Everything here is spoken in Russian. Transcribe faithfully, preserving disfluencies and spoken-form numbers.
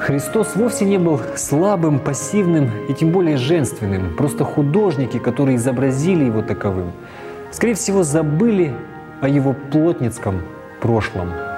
Христос вовсе не был слабым, пассивным и тем более женственным. Просто художники, которые изобразили Его таковым, скорее всего, забыли о Его плотницком прошлом.